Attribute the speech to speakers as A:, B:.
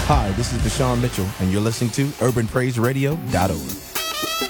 A: Hi, this is Deshaun Mitchell, and you're listening to UrbanPraiseRadio.org.